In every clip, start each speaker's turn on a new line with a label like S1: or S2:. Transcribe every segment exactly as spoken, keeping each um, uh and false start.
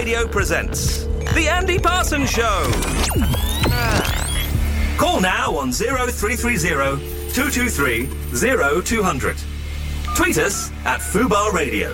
S1: Radio presents The Andy Parsons Show. Call now on oh three three oh, two two three, oh two hundred. Tweet us at Fubar Radio.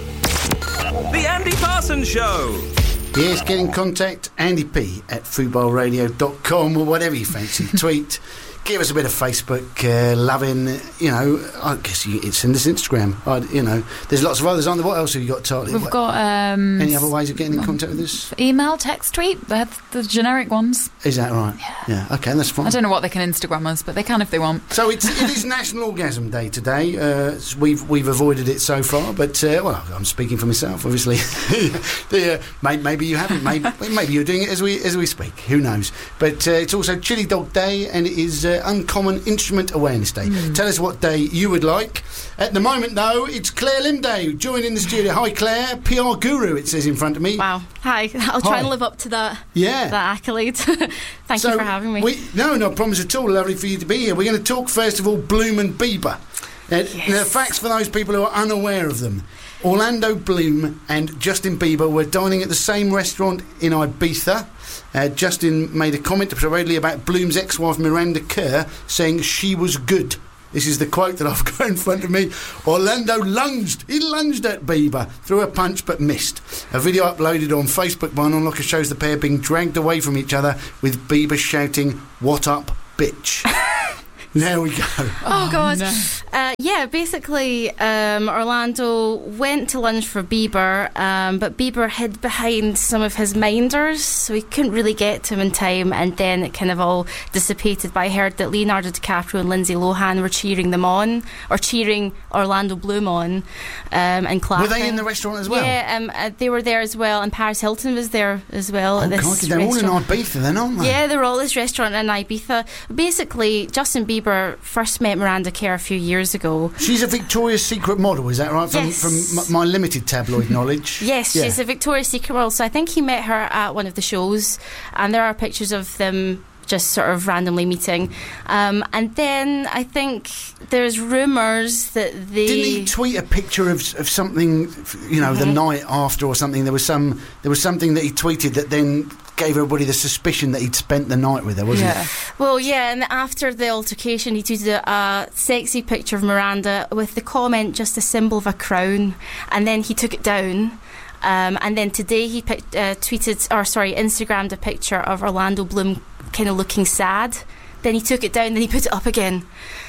S1: The Andy Parsons Show.
S2: Yes, get in contact, Andy P at fubar radio dot com or whatever you fancy. Tweet, give us a bit of Facebook uh, loving, you know, I guess you, it's in this Instagram. I, you know, there's lots of others, aren't there? What else have you got, Tarly?
S3: We've got... Um,
S2: Any other ways of getting in contact with us?
S3: Email, text, tweet, the, the generic ones.
S2: Is that right?
S3: Yeah.
S2: Yeah, okay, that's fine.
S3: I don't know what they can Instagram us, but they can if they want.
S2: So it's, it is National Orgasm Day today. Uh, we've we've avoided it so far, but, uh, well, I'm speaking for myself, obviously. the, uh, maybe, maybe you haven't. Maybe, maybe you're doing it as we as we speak. Who knows? But uh, it's also Chili Dog Day, and it is uh, Uncommon Instrument Awareness Day. Mm. Tell us what day you would like. At the moment, though, it's Claire Limday joining the studio. Hi, Claire. P R guru, it says in front of me.
S4: Wow. Hi. I'll try Hi. and live up to that,
S2: yeah.
S4: that accolade. Thank
S2: so
S4: you for having me.
S2: We, no, no problems at all. Lovely for you to be here. We're going to talk, first of all, Bloom and Bieber. Uh,
S4: yes.
S2: Now, facts for those people who are unaware of them. Orlando Bloom and Justin Bieber were dining at the same restaurant in Ibiza. Uh, Justin made a comment supposedly about Bloom's ex-wife Miranda Kerr, saying she was good. This is the quote that I've got in front of me. Orlando lunged. He lunged at Bieber, threw a punch but missed. A video uploaded on Facebook by an onlooker shows the pair being dragged away from each other, with Bieber shouting, "What up, bitch?" There we go.
S4: Oh,
S3: oh
S4: God.
S3: No.
S4: Uh, yeah, basically, um, Orlando went to lunch for Bieber, um, but Bieber hid behind some of his minders, so he couldn't really get to him in time, and then it kind of all dissipated. But I heard that Leonardo DiCaprio and Lindsay Lohan were cheering them on, or cheering Orlando Bloom on, um, and clapping.
S2: Were they in the restaurant as well?
S4: Yeah, um, uh, they were there as well, and Paris Hilton was there as well.
S2: Oh,
S4: at this
S2: crikey, they're all in Ibiza then, aren't they?
S4: Yeah, they're all at this restaurant in Ibiza. Basically, Justin Bieber first met Miranda Kerr a few years ago.
S2: She's a Victoria's Secret model, is that right? From,
S4: yes.
S2: from m- my limited tabloid knowledge.
S4: Yes, yeah. She's a Victoria's Secret model. So I think he met her at one of the shows, and there are pictures of them just sort of randomly meeting. Um, and then I think there's rumours that they...
S2: Didn't he tweet a picture of, of something, you know, mm-hmm. the night after or something? There was some there was something that he tweeted that then gave everybody the suspicion that he'd spent the night with her, wasn't
S4: yeah.
S2: it?
S4: Well, yeah, and after the altercation, he tweeted a, a sexy picture of Miranda with the comment, "just a symbol of a crown," and then he took it down. Um, and then today he pic- uh, tweeted, or sorry, Instagrammed a picture of Orlando Bloom kind of looking sad. Then he took it down, then he put it up again.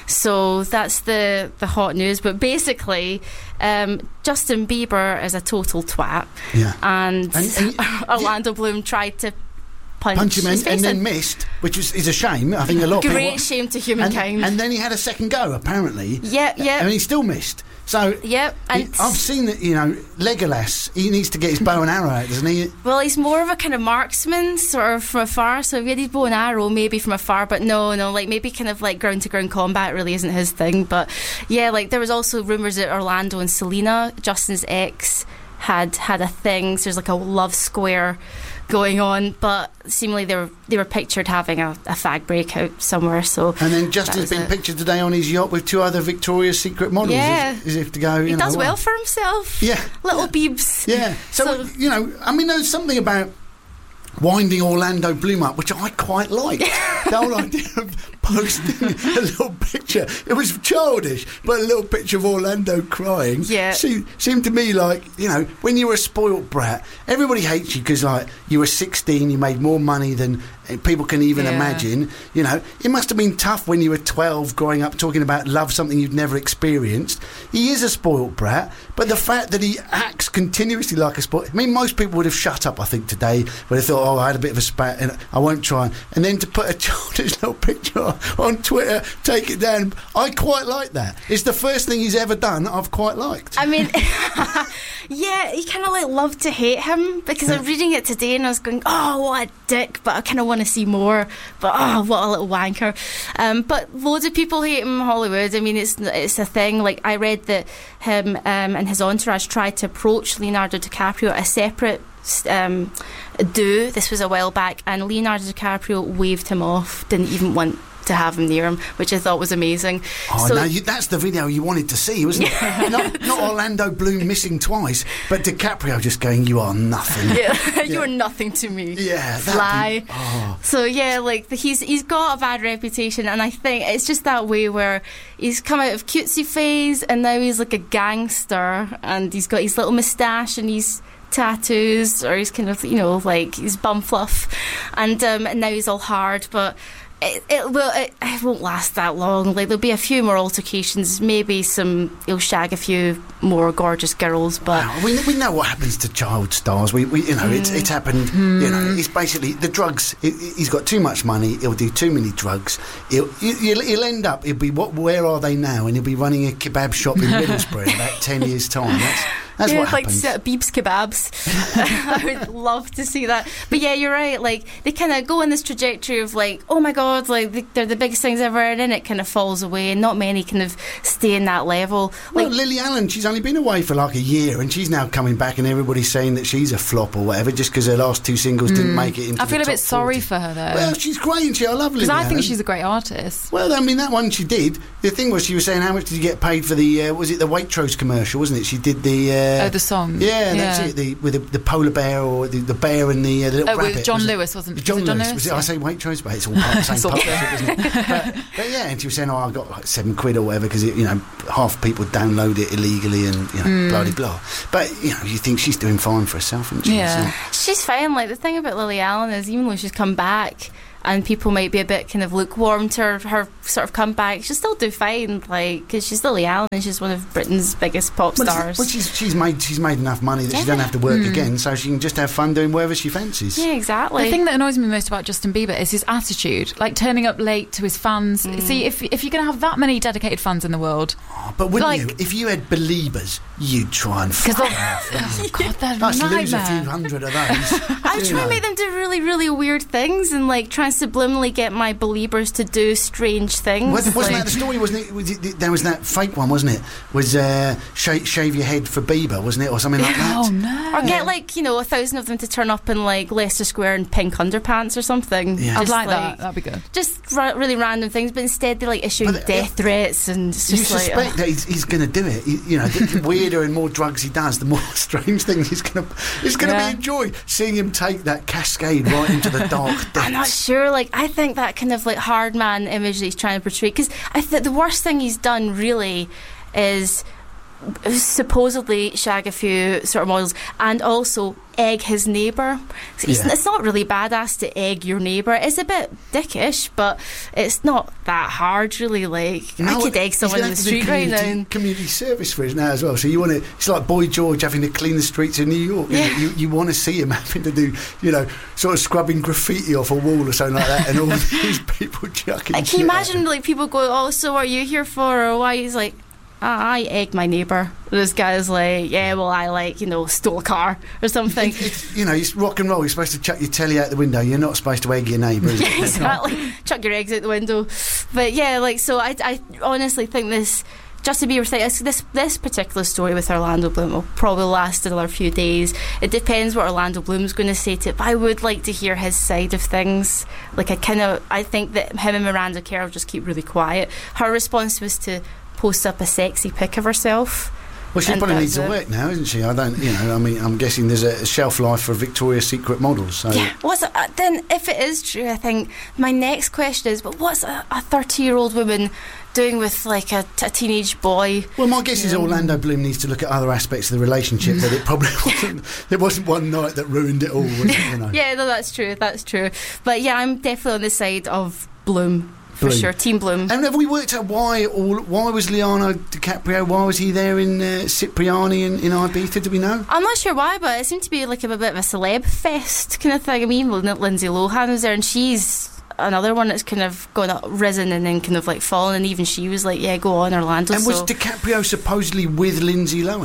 S4: So that's the, the hot news. But basically, um, Justin Bieber is a total twat.
S2: Yeah.
S4: And,
S2: and, and
S4: Orlando yeah. Bloom tried to punch,
S2: punch him in, and then
S4: in.
S2: missed, which is, is a shame. I think a lot of
S4: Great
S2: people...
S4: shame to humankind.
S2: And, and then he had a second go, apparently.
S4: Yeah, yeah.
S2: And he still missed. So
S4: yep, and
S2: he, I've seen that, you know, Legolas, he needs to get his bow and arrow out, doesn't he?
S4: Well, he's more of a kind of marksman, sort of from afar, so if he had his bow and arrow, maybe from afar, but no, no, like maybe kind of like ground-to-ground combat really isn't his thing. But yeah, like there was also rumours that Orlando and Selena, Justin's ex, had had a thing, so there's like a love square going on, but seemingly they were they were pictured having a, a fag breakout somewhere. So
S2: and then Justin's been it. pictured today on his yacht with two other Victoria's Secret models.
S4: Yeah,
S2: as, as if to go. You
S4: he
S2: know,
S4: does well
S2: well
S4: for himself.
S2: Yeah,
S4: little
S2: yeah.
S4: Biebs.
S2: Yeah. So, so you know, I mean, there's something about winding Orlando Bloom up, which I quite like. The whole idea of posting a little picture. It was childish, but a little picture of Orlando crying
S4: yeah.
S2: seemed, seemed to me like, you know, when you were a spoilt brat, everybody hates you because, like, you were sixteen, you made more money than people can even
S4: yeah.
S2: imagine. You know, it must have been tough when you were twelve growing up talking about love, something you'd never experienced. He is a spoilt brat, but the fact that he acts continuously like a spoilt... I mean, most people would have shut up, I think, today, when they thought, oh, I had a bit of a spat and I won't try. And then to put a childish little picture on Twitter, take it down, I quite like that. It's the first thing he's ever done I've quite liked.
S4: I mean, yeah, you kind of like love to hate him, because I'm reading it today and I was going, oh, what a dick, but I kind of want to see more, but oh, what a little wanker. Um, but loads of people hate him in Hollywood. I mean, it's it's a thing. Like, I read that him um, and his entourage tried to approach Leonardo DiCaprio at a separate um, do. This was a while back, and Leonardo DiCaprio waved him off, didn't even want to have him near him, which I thought was amazing.
S2: Oh,
S4: so,
S2: no, you, that's the video you wanted to see, wasn't it? not, not Orlando Bloom missing twice, but DiCaprio just going, "You are nothing."
S4: Yeah, you
S2: Yeah.
S4: are nothing to me.
S2: Yeah, that'd
S4: Fly.
S2: be- oh.
S4: So yeah, like the, he's he's got a bad reputation, and I think it's just that way where he's come out of cutesy phase, and now he's like a gangster, and he's got his little moustache and his tattoos, or he's kind of, you know, like he's bum fluff, and um, and now he's all hard, but. It, it will. It, it won't last that long. Like there'll be a few more altercations. Maybe some. He'll shag a few more gorgeous girls. But
S2: Wow, we, we know what happens to child stars. We, we you know, it's it's happened. You know, it's basically the drugs. He- He's got too much money. He'll do too many drugs. He'll he'll, he'll end up. He'll be what? Where are they now? And he'll be running a kebab shop in Middlesbrough in about ten years' time. That's that's
S4: yeah,
S2: what
S4: like
S2: happens.
S4: uh, Beebs kebabs. I would love to see that. But yeah, you're right. Like they kind of go in this trajectory of like, oh my god, like they- they're the biggest things ever, and then it kind of falls away, and not many kind of stay in that level.
S2: Well,
S4: Like
S2: Lily Allen, she's only been away for like a year, and she's now coming back, and everybody's saying that she's a flop or whatever, just because her last two singles didn't make it into
S3: I feel
S2: the
S3: a bit
S2: top
S3: sorry
S2: forty.
S3: for her though,
S2: Well, she's great, and she I love Lily
S3: because I
S2: Allen.
S3: think she's a great artist.
S2: Well, I mean, that one she did. The thing was, she was saying, how much did you get paid for the, uh, was it the Waitrose commercial, wasn't it? She did the... Uh,
S3: Oh, the song.
S2: Yeah, that's
S3: Yeah.
S2: it. The, with the, the polar bear or the, the bear and the, uh, the little
S3: Oh, with
S2: rabbit.
S3: John
S2: was it?
S3: Lewis, wasn't it?
S2: John
S3: Was it John
S2: Lewis.
S3: Lewis?
S2: Was it?
S3: Yeah.
S2: I say Waitrose, but it's all part of the same
S3: Sort of.
S2: partnership, isn't it? But, but yeah, and she was saying, oh, I got like seven quid or whatever because, you know, half people download it illegally and, you know, blah, blah, blah. But, you know, you think she's doing fine for herself, isn't she?
S3: Yeah.
S2: So-
S4: she's fine. Like the thing about Lily Allen is, even though she's come back, and people might be a bit kind of lukewarm to her, her sort of comeback, she'll still do fine. Like because she's Lily Allen, and she's one of Britain's biggest pop
S2: Well,
S4: stars.
S2: well, she's, she's made she's made enough money that she
S4: Yeah.
S2: doesn't have to work again, so she can just have fun doing whatever she fancies.
S4: yeah, exactly.
S3: The thing that annoys me most about Justin Bieber is his attitude, like turning up late to his fans.
S2: Mm.
S3: See, if if you're going to have that many dedicated fans in the world,
S2: Oh, but wouldn't
S3: Like-
S2: you? If you had Beliebers, you'd try and
S3: because
S2: fuck off.
S3: oh god, they're a
S2: Let's lose a few
S3: nightmare.
S2: hundred of those.
S4: I
S2: you
S4: try
S2: know.
S4: and make them do really, really weird things, and like try and subliminally get my believers to do strange things.
S2: Wasn't, wasn't
S4: like,
S2: that the story? Wasn't it? Was it? There was that fake one, wasn't it? Was uh, shave, shave your head for Bieber, wasn't it, or something like that?
S3: Oh no!
S4: or get like you know a thousand of them to turn up in like Leicester Square in pink underpants or something.
S2: Yeah.
S3: I'd
S4: Just,
S3: like that. That'd be good.
S4: Just ra- really random things, but instead they like issuing
S2: But, uh,
S4: death threats, and it's
S2: You
S4: just like
S2: suspect
S4: ugh.
S2: that he's, he's going to do it. He- you know, the weirder and more drugs he does, the more strange things he's going to. It's going to
S3: Yeah.
S2: be enjoyed seeing him take that cascade right into the dark depths.
S4: I'm not sure. Like, I think that kind of like hard man image that he's trying to portray, because I think the worst thing he's done really is supposedly shag a few sort of models and also egg his neighbour. So he's,
S2: Yeah.
S4: it's not really badass to egg your neighbour. It's a bit dickish, but it's not that hard, really. Like, I
S2: No,
S4: could egg
S2: he's
S4: someone
S2: gonna
S4: in the
S2: have to do
S4: street right now.
S2: community-
S4: and-
S2: Community service for us now as well. So you want to? It's like Boy George having to clean the streets of New York.
S4: Yeah.
S2: You, you, you want to see him having to do, you know, sort of scrubbing graffiti off a wall or something like that, and all these people chucking.
S4: Like,
S2: shit
S4: can you
S2: at
S4: imagine,
S2: him.
S4: like, people go, oh, so what are you here for? Or why? He's like, ah, I egged my neighbour. This guy's like, yeah, well, I, like, you know, stole a car or something.
S2: It's, it's, you know, it's rock and roll. You're supposed to chuck your telly out the window. You're not supposed to egg your neighbour. is it?
S4: Exactly. Chuck your eggs out the window. But yeah, like, so I, I honestly think this Justin Bieber thing, this, this this particular story with Orlando Bloom will probably last another few days. It depends what Orlando Bloom's going to say to it, but I would like to hear his side of things. Like, I kind of, I think that him and Miranda Kerr will just keep really quiet. Her response was to post up a sexy pic of herself.
S2: Well, she
S4: And
S2: probably
S4: that's
S2: needs to
S4: it.
S2: work now, isn't she? I don't, you know, I mean, I'm guessing there's a shelf life for Victoria's Secret models. So
S4: Yeah. What's uh, then? If it is true, I think my next question is: but what's a thirty-year-old woman doing with like a, a teenage boy?
S2: Well, my guess is Orlando Bloom needs to look at other aspects of the relationship. That it probably wasn't. There wasn't one night that ruined it all. Was it, you know?
S4: Yeah, no, that's true. That's true. But yeah, I'm definitely on the side of Bloom for
S2: Bloom.
S4: sure. Team Bloom.
S2: And have we worked out why? All why was Leonardo DiCaprio? Why was he there in uh, Cipriani in, in Ibiza? Do we know?
S4: I'm not sure why, but it seemed to be like a bit of a celeb fest kind of thing. I mean, Lin- Lindsay Lohan was there, and she's another one that's kind of gone up, risen, and then kind of like fallen. And even she was like, "Yeah, go on, Orlando."
S2: And was
S4: so.
S2: DiCaprio supposedly with Lindsay Lohan?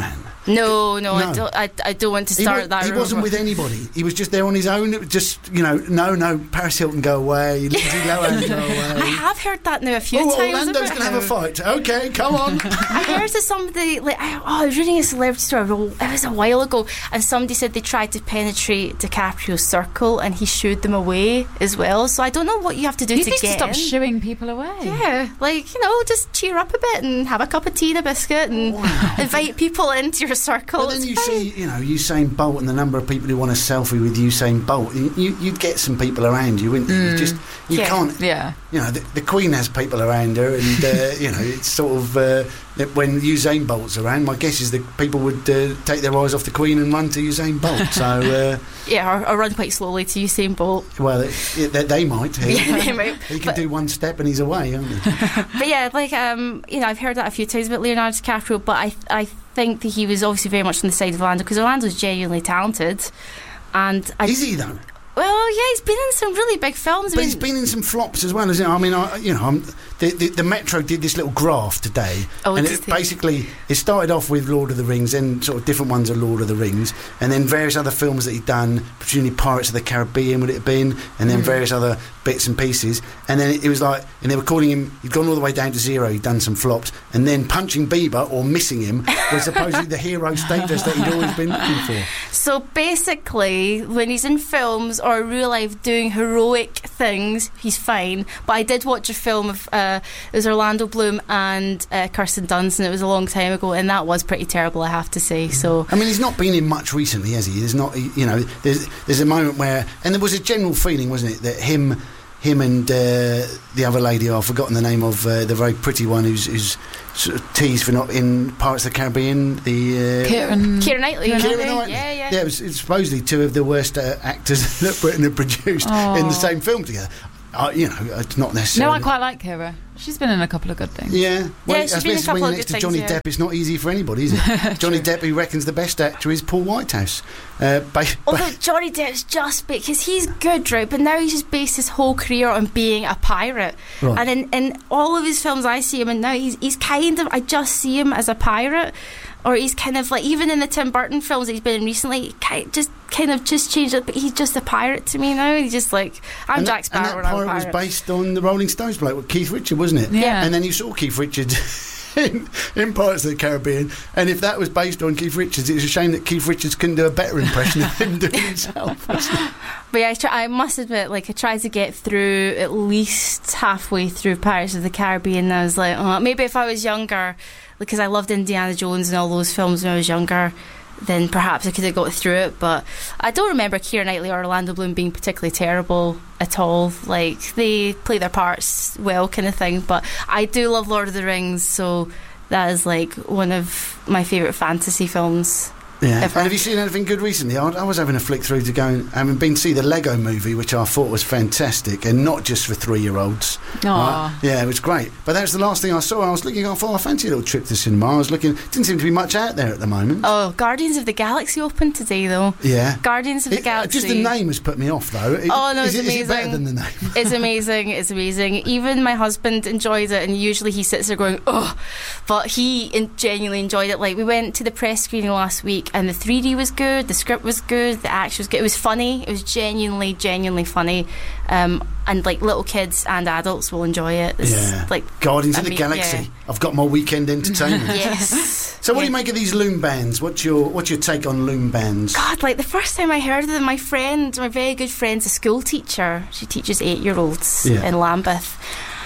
S4: No, no,
S2: No.
S4: I don't. I, I don't want to
S2: He,
S4: start
S2: wa-
S4: that.
S2: he wasn't
S4: rumor.
S2: with anybody. He was just there on his own. It was just, you know, no, no, Paris Hilton, go away. Lindsay Lohan, go away.
S4: I have heard that now a few
S2: Oh,
S4: times.
S2: Orlando's
S4: about
S2: going to have a
S4: how-
S2: fight. Okay, come on.
S4: I heard that somebody, like, I, oh, I was reading a celebrity story, it was a while ago, and somebody said they tried to penetrate DiCaprio's circle and he shooed them away as well. So I don't know what you have to do
S3: You
S4: to
S3: need to
S4: get
S3: stop
S4: in.
S3: shooing people away.
S4: Yeah, like, you know, just cheer up a bit and have a cup of tea and a biscuit and invite people into your circle.
S2: But then
S4: It's
S2: you
S4: fine.
S2: see, you know, Usain Bolt and the number of people who want a selfie with Usain Bolt. You, you, you'd get some people around you, wouldn't you? You just, you
S4: Yeah.
S2: can't.
S3: Yeah.
S2: You know, the, the Queen has people around her, and uh, you know, it's sort of uh, that when Usain Bolt's around, my guess is that people would uh, take their eyes off the Queen and run to Usain Bolt. So, uh,
S4: Yeah, or, or run quite slowly to Usain Bolt.
S2: well, it, it, they, they might. He,
S4: Yeah, they might.
S2: he can
S4: But-
S2: do one step and he's away, aren't he?
S4: But yeah, like, um, you know, I've heard that a few times about Leonardo DiCaprio, but I, I think that he was obviously very much on the side of Orlando because Orlando's genuinely talented. And I,
S2: Is he though?
S4: well, yeah, he's been in some really big films. I
S2: But
S4: mean,
S2: he's been in some flops as well, isn't it? I mean, I, you know, I'm, the, the the Metro did this little graph today,
S4: Oh,
S2: and
S4: did
S2: it
S4: they?
S2: basically it started off with Lord of the Rings, then sort of different ones of Lord of the Rings, and then various other films that he'd done, presumably Pirates of the Caribbean would it have been, and then
S4: Mm.
S2: various other bits and pieces, and then it, it was like, and they were calling him, he'd gone all the way down to zero, he'd done some flops, and then Punching Bieber or Missing Him was supposedly the hero status that he'd always been looking for.
S4: so basically, when he's in films or real life doing heroic things, he's fine. But I did watch a film of uh, it was Orlando Bloom and uh, Kirsten Dunst, and it was a long time ago, and that was pretty terrible, I have to say. So
S2: I mean, he's not been in much recently, has he? There's not, you know, there's there's a moment where, and there was a general feeling, wasn't it, that him, him and uh, the other lady, I've forgotten the name of, uh, the very pretty one who's, who's sort of teased for not in Pirates of the Caribbean, the uh,
S3: Kieran.
S4: Keira Knightley,
S3: Keira
S2: Keira
S4: yeah,
S2: Knightley.
S4: yeah, yeah.
S2: Yeah, it was, it's supposedly two of the worst uh, actors that Britain had produced
S3: Oh.
S2: in the same film together. Uh, you know, it's not
S3: No,
S2: necessarily.
S3: I quite like Kira. She's been in a couple of good things.
S2: Yeah, well,
S4: Yeah, she's
S2: I
S4: been in a
S2: suppose
S4: couple
S2: when
S4: of
S2: next
S4: good
S2: to Johnny
S4: things, yeah.
S2: Depp, it's not easy for anybody, is it? Johnny Depp, who reckons the best actor is Paul Whitehouse. Uh, ba-
S4: Although Johnny Depp's just because he's good, right? But now he's just based his whole career on being a pirate.
S2: Right.
S4: And in, in all of his films, I see him, and now he's he's kind of I just see him as a pirate, or he's kind of like even in the Tim Burton films that he's been in recently, he ki- just kind of just changed it. But he's just a pirate to me now. He's just like I'm
S2: and
S4: Jack
S2: that, and
S4: Sparrow,
S2: that
S4: and I'm a
S2: pirate was
S4: pirate.
S2: based on the Rolling Stones bloke with Keith Richards, wasn't it?
S3: Yeah.
S2: And then you saw Keith Richards in, in Pirates of the Caribbean, and if that was based on Keith Richards, it's a shame that Keith Richards couldn't do a better impression of him doing himself. wasn't it?
S4: But yeah, I, try, I must admit, like I tried to get through at least halfway through Pirates of the Caribbean, and I was like, oh, maybe if I was younger, because I loved Indiana Jones and all those films when I was younger, then perhaps I could have got through it. But I don't remember Keira Knightley or Orlando Bloom being particularly terrible at all. Like they play their parts well, kind of thing. But I do love Lord of the Rings, so that is like one of my favourite fantasy films.
S2: Yeah.
S4: Ever.
S2: And have you seen anything good recently? I, I was having a flick through to go and having been to see the Lego movie, which I thought was fantastic, and not just for three-year-olds.
S3: Aw.
S2: Right? Yeah, it was great. But that was the last thing I saw. I was looking, I thought I fancy a little trip to the cinema. I was looking, didn't seem to be much out there at the moment.
S4: Oh, Guardians of the Galaxy opened today, though.
S2: Yeah.
S4: Guardians of the
S2: It-
S4: Galaxy.
S2: just the name has put me off, though. It-
S4: Oh, no,
S2: is
S4: it's
S2: it, is it better
S4: amazing.
S2: than the name?
S4: It's amazing. It's amazing. Even my husband enjoyed it, and usually he sits there going, "Oh," but he in- genuinely enjoyed it. Like we went to the press screening last week, and the three D was good, the script was good, the action was good. It was funny. It was genuinely, genuinely funny. Um, and like little kids and adults will enjoy it. It's
S2: Yeah.
S4: like
S2: Guardians
S4: I
S2: of the
S4: mean,
S2: Galaxy.
S4: yeah.
S2: I've got my weekend entertainment.
S4: yes.
S2: So what do
S4: Yeah.
S2: you make of these loom bands? What's your what's your take on loom bands?
S4: God, like the first time I heard of them, my friend, my very good friend's a school teacher. She teaches eight-year-olds
S2: Yeah.
S4: in Lambeth,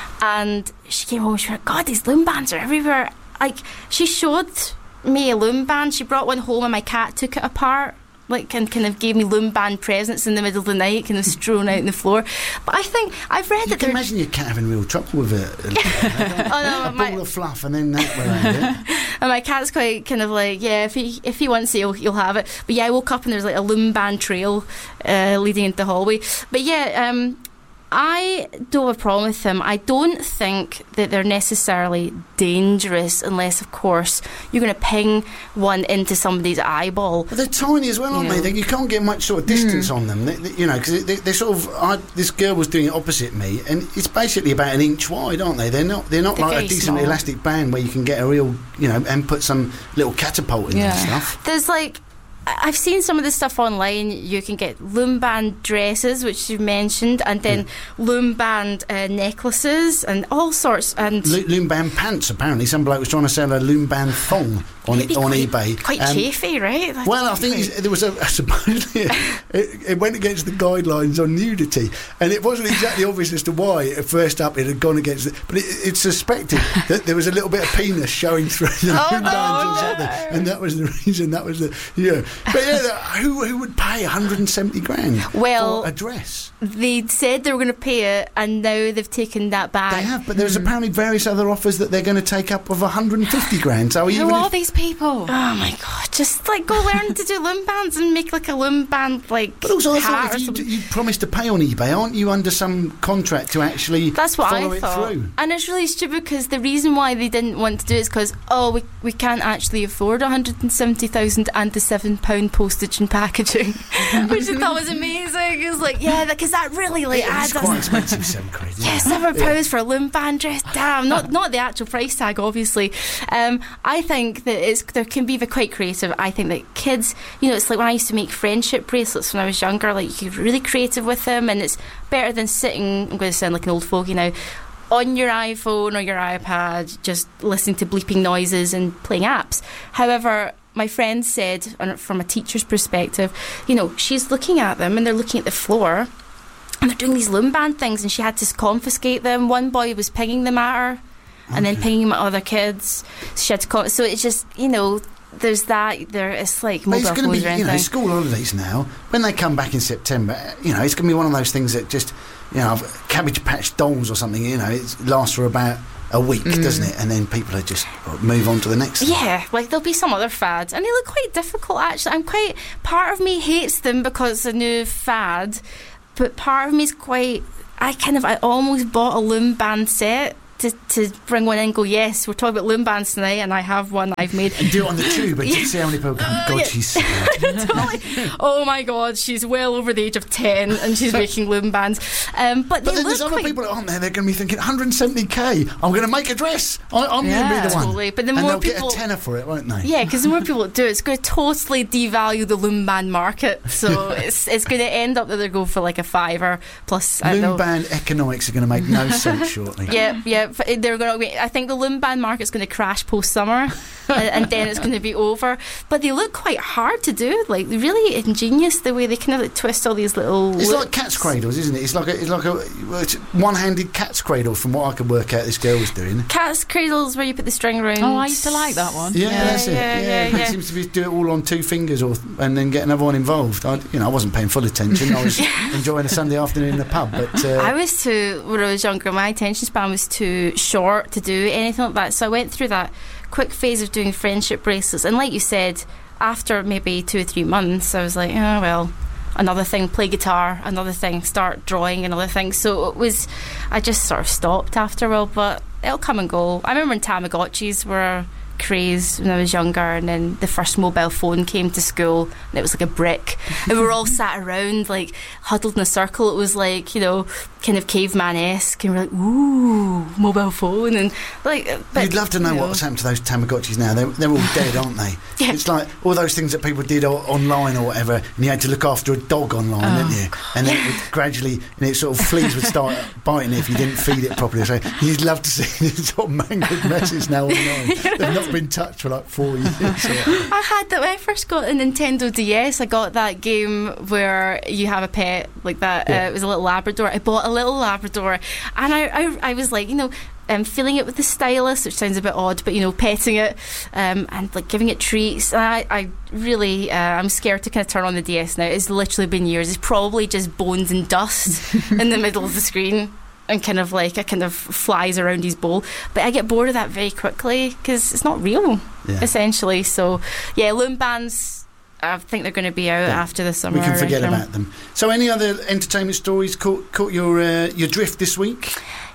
S4: and she came home. She went, "God, these loom bands are everywhere." Like she showed me a loom band. She brought one home, and my cat took it apart. Like and kind of gave me loom band presents in the middle of the night, kind of strewn out on the floor. But I think I've read
S2: You
S4: that
S2: can
S4: they're
S2: imagine your cat having real trouble with it. A,
S4: oh no,
S2: a
S4: my,
S2: ball of fluff and then that around it.
S4: and my cat's quite kind of like, yeah, if he if he wants it, he'll, he'll have it. But yeah, I woke up and there's like a loom band trail uh, leading into the hallway. But yeah, um, I don't have a problem with them. I don't think that they're necessarily dangerous unless, of course, you're going to ping one into somebody's eyeball.
S2: But they're tiny as well, aren't
S4: Yeah.
S2: they? they? You can't get much sort of distance
S3: Mm.
S2: on them. They, they, you know, because they, they're sort of. I, this girl was doing it opposite me, and it's basically about an inch wide, aren't they? They're not. They're not
S4: They're
S2: like a
S4: very
S2: decent
S4: small.
S2: elastic band where you can get a real, you know, and put some little catapult in
S3: Yeah.
S2: and stuff.
S4: There's like, I- I've seen some of the stuff online. You can get loom band dresses, which you mentioned, and then loom band uh, necklaces and all sorts. And
S2: Lo- loom band pants. Apparently, some bloke was trying to sell a loom band thong on
S4: Maybe
S2: it, on
S4: quite,
S2: eBay.
S4: Quite
S2: Um,
S4: chafy, right? That's
S2: Well, I think
S4: quite-
S2: it's, there was a, a supposedly it, it went against the guidelines on nudity, and it wasn't exactly obvious as to why. At first up, it had gone against it, but it, it's suspected that there was a little bit of penis showing through the
S4: Oh,
S2: loom
S4: no,
S2: bands or
S4: no.
S2: something, and that was the reason. That was the yeah. But yeah, the, who who would pay one hundred seventy grand
S4: Well,
S2: for a dress?
S4: they said they were going to pay it, and now they've taken that back.
S2: They have, but there's apparently various other offers that they're going to take up of one hundred fifty grand. So even
S3: Who are
S2: if,
S3: these people?
S4: Oh my god! Just like go learn to do loom bands and make like a loom band like.
S2: But also, I
S4: hat
S2: thought
S4: or
S2: if you,
S4: something.
S2: you promised to pay on eBay, aren't you under some contract to actually
S4: That's what
S2: follow
S4: I
S2: it
S4: thought.
S2: through?
S4: And it's really stupid because the reason why they didn't want to do it is because, oh, we, we can't actually afford one hundred seventy thousand and the seven pound postage and packaging, which I thought was amazing. It was like, yeah, because that really like
S2: It's
S4: adds
S2: quite
S4: up.
S2: expensive, seven quid.
S4: Yeah, seven pounds for a loom band dress. Damn, not not the actual price tag, obviously. Um, I think that it's there can be quite creative. I think that kids, you know, it's like when I used to make friendship bracelets when I was younger. Like you could be really creative with them, and it's better than sitting. I'm going to sound like an old fogey now. On your iPhone or your iPad, just listening to bleeping noises and playing apps. However, my friend said, and from a teacher's perspective, you know, she's looking at them and they're looking at the floor. And they're doing these loom band things, and she had to confiscate them. One boy was pinging them at her, and then pinging them at other kids. So she had to. Con- so it's just, you know, there's that. There, it's like
S2: But
S4: mobile
S2: it's going to
S4: phones
S2: be,
S4: or
S2: you know,
S4: anything.
S2: school holidays now. When they come back in September, you know, it's going to be one of those things that just, you know, Cabbage Patch Dolls or something. You know, it lasts for about a week, doesn't it? And then people are just move on to the next thing.
S4: Yeah, like there'll be some other fads, and they look quite difficult. Actually, I'm quite. Part of me hates them because it's a new fad, but part of me is quite. I kind of. I almost bought a loom band set. To, to bring one in and go, yes, we're talking about loom bands tonight, and I have one I've made.
S2: And do it on the tube and just see how many people come. God,
S4: yeah.
S2: she's so
S4: Totally. Oh my god, she's well over the age of ten and she's making loom bands. Um, but they
S2: But then
S4: look
S2: there's other
S4: quite
S2: people that aren't there. They're going to be thinking one hundred seventy k. I'm going to make a dress. I, I'm going
S3: Yeah.
S2: to be the one.
S4: Totally, but the
S2: and
S4: more
S2: they'll
S4: people-
S2: get a tenner for it, won't they?
S4: Yeah, because the more people that do it, it's going to totally devalue the loom band market. So it's it's going to end up that they go for like a fiver plus. I don't know.
S2: Loom band economics are going to make no sense shortly.
S4: Yeah, yeah. but They're going to. I think the loom band market's going to crash post summer, and, and then it's going to be over. But they look quite hard to do. Like really ingenious the way they kind of like twist all these little.
S2: It's
S4: loops.
S2: like cat's cradles, isn't it? It's like a, it's like a well, it's one-handed cat's cradle, from what I could work out. This girl was doing.
S4: Cat's cradles where you put the string around.
S3: Oh, I used to like that one.
S2: Yeah,
S4: Yeah,
S2: that's it.
S4: yeah,
S2: Yeah,
S4: yeah,
S2: it
S4: yeah.
S2: seems to be do it all on two fingers, or and then get another one involved. I, you know, I wasn't paying full attention. I was enjoying a Sunday afternoon in the pub. But uh,
S4: I was too, when I was younger, my attention span was too short to do anything like that. So I went through that quick phase of doing friendship bracelets. And like you said, after maybe two or three months, I was like, oh, well, another thing, play guitar, another thing, start drawing, another thing. So it was, I just sort of stopped after a while, but it'll come and go. I remember when Tamagotchis were craze when I was younger, and then the first mobile phone came to school and it was like a brick and we were all sat around like huddled in a circle. It was like, you know, kind of caveman-esque, and we're like, ooh, mobile phone, and like but,
S2: you'd love to know,
S4: you
S2: what's happened to those Tamagotchis now. They're, they're all dead, aren't they?
S4: Yeah.
S2: It's like all those things that people did o- online or whatever, and you had to look after a dog online,
S3: Oh,
S2: didn't you? And then it would gradually, and it sort of fleas would start biting it if you didn't feed it properly. So you'd love to see these sort of mangled messes now online. They've not been touched for like four years.
S4: I had that when I first got a Nintendo D S. I got that game where you have a pet like that.
S2: Yeah.
S4: Uh, it was a little Labrador. I bought a little Labrador, and I, I, I was like, you know, um, feeling it with the stylus, which sounds a bit odd, but you know, petting it um, and like giving it treats. And I, I really, uh, I'm scared to kind of turn on the D S now. It's literally been years. It's probably just bones and dust in the middle of the screen. And kind of like it kind of flies around his bowl, but I get bored of that very quickly because it's not real,
S2: Yeah.
S4: essentially. So, yeah, loom bands I think they're going to be out
S2: Yeah.
S4: after the summer.
S2: We can forget
S4: I reckon.
S2: about them. So, any other entertainment stories caught, caught your uh, your drift this week?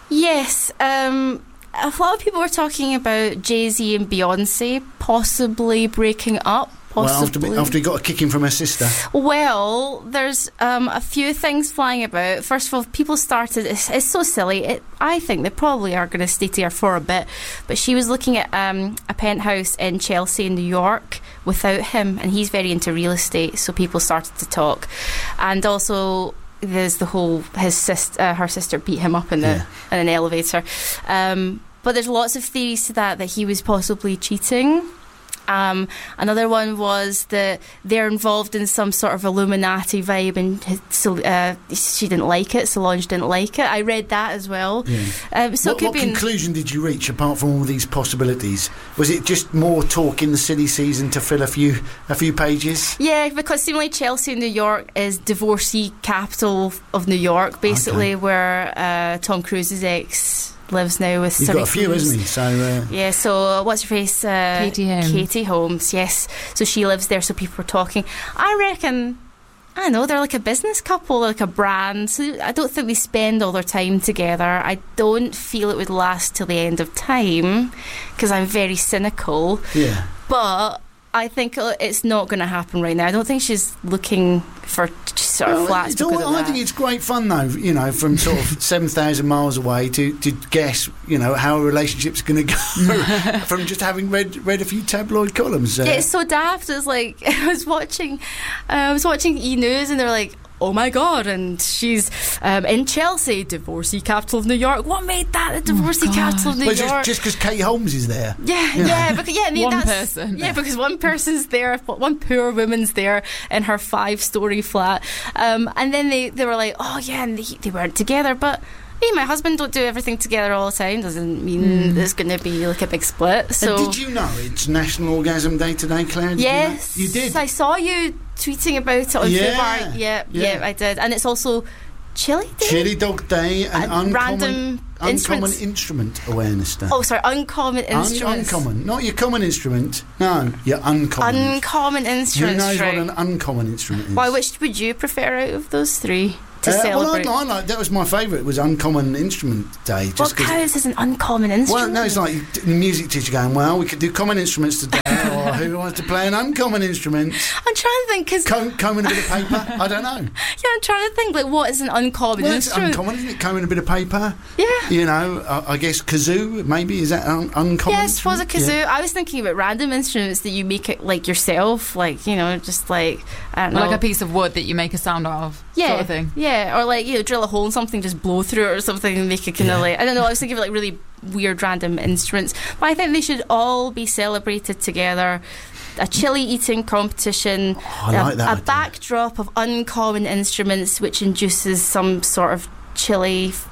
S4: Yes. Um, a lot of people were talking about Jay-Z and Beyonce possibly breaking up. Possibly.
S2: Well, after, after he got a kicking from her sister.
S4: Well, there's um, a few things flying about. First of all, people started. It's, it's so silly. It, I think they probably are going to stay together for a bit. But she was looking at um, a penthouse in Chelsea, in New York, without him, and he's very into real estate. So people started to talk, and also there's the whole his sister, uh, her sister beat him up in the
S2: Yeah.
S4: in an elevator. Um, but there's lots of theories to that that he was possibly cheating. Um, another one was that they're involved in some sort of Illuminati vibe, and so uh, she didn't like it. Solange didn't like it. I read that as well.
S2: Yeah.
S4: Um, so
S2: what
S4: it could
S2: what
S4: be
S2: conclusion did you reach apart from all these possibilities? Was it just more talk in the silly season to fill a few a few pages?
S4: Yeah, because seemingly Chelsea, New York, is divorcee capital of New York, basically,
S2: Okay.
S4: where uh, Tom Cruise's ex lives now with
S2: He's
S4: Civic
S2: got a few,
S4: Cruise.
S2: hasn't he? So uh,
S4: Yeah, so uh, what's her face? Uh,
S3: Katie Holmes.
S4: Katie Holmes, yes. So she lives there, so people were talking. I reckon, I don't know, they're like a business couple, like a brand. So I don't think they spend all their time together. I don't feel it would last till the end of time, because I'm very cynical.
S2: yeah.
S4: But I think it's not going to happen right now. I don't think she's looking for sort of
S2: Well,
S4: flats
S2: it's all-
S4: because of
S2: I
S4: that.
S2: think it's great fun though, you know, from sort of seven thousand miles away to, to guess, you know, how a relationship's going to go from just having read read a few tabloid columns. Uh,
S4: Yeah, it's so daft. It's like I was watching, uh, I was watching E News, and they're like, "Oh my god!" And she's um, in Chelsea, divorcee capital of New York. What made that the divorcee
S3: God.
S4: capital of New
S2: well,
S4: York?
S2: just because Kate Holmes is there.
S4: Yeah, yeah, because, yeah, I mean,
S3: One
S4: that's,
S3: person.
S4: Yeah, because one person's there, one poor woman's there in her five-story flat, um, and then they, they were like, oh yeah, and they, they weren't together, but me and my husband don't do everything together all the time. Doesn't mean
S3: Mm.
S4: there's going to be like a big split. So
S2: And did you know it's National Orgasm Day today, Claire? Did
S4: yes,
S2: you, know? You did.
S4: I saw you tweeting about it on
S2: Yeah,
S4: Fubar. Yeah, yeah,
S2: yeah.
S4: I did, and it's also Chili Day.
S2: Chili Dog Day and
S4: And
S2: uncommon,
S4: random
S2: uncommon
S4: instruments.
S2: instrument awareness day.
S4: Oh, sorry, uncommon
S2: Un-
S4: instruments.
S2: uncommon, not your common instrument. No, your uncommon.
S4: Uncommon
S2: Who
S4: instruments.
S2: knows
S4: right.
S2: what an uncommon instrument is?
S4: Why? Which would you prefer out of those three to
S2: Uh, well,
S4: celebrate?
S2: I, I like that was my favourite. Was Uncommon Instrument Day.
S4: what
S2: Just 'cause-
S4: counts as an uncommon instrument?
S2: well, no, it's like the music teacher going, well, we could do common instruments today, or who wants to play an uncommon instrument?
S4: I'm trying to think because
S2: Com- combing a bit of paper? I don't know.
S4: yeah, I'm trying to think like what is an uncommon
S2: Well, it's
S4: instrument?
S2: uncommon, isn't it? Combing a bit of paper.
S4: Yeah.
S2: You know, I, I guess kazoo, maybe, is that un- uncommon?
S4: Yeah, I suppose a
S2: instrument?
S4: kazoo.
S2: Yeah.
S4: I was thinking about random instruments that you make it like yourself, like you know, just like I don't know,
S3: Like a piece of wood that you make a sound out of,
S4: yeah,
S3: sort of thing.
S4: yeah, or like you know, drill a hole in something, just blow through it or something, and make it kind of
S2: Yeah.
S4: like I don't know. I was thinking of like really weird random instruments, but I think they should all be celebrated together. A chili eating competition,
S2: Oh, I
S4: a,
S2: like that
S4: a
S2: idea.
S4: backdrop of uncommon instruments, which induces some sort of chili f-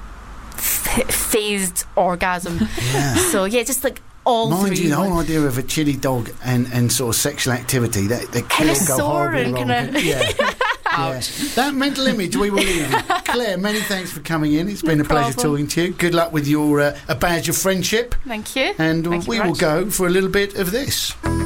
S4: f- phased orgasm.
S2: Yeah.
S4: So yeah, just like all
S2: Mind
S4: three.
S2: you, the whole idea of a chili dog and, and sort of sexual activity, that, that could
S4: Kinda
S2: all go
S4: sore
S2: horribly
S4: and
S2: wrong.
S4: kinda-
S2: Yeah. Yeah. That mental image, we will leave it. Claire, many thanks for coming in. It's been
S4: No
S2: a pleasure
S4: problem.
S2: talking to you. Good luck with your uh, a badge of friendship.
S4: Thank you.
S2: And
S4: Thank you
S2: we
S4: very
S2: will
S4: much.
S2: go for a little bit of this.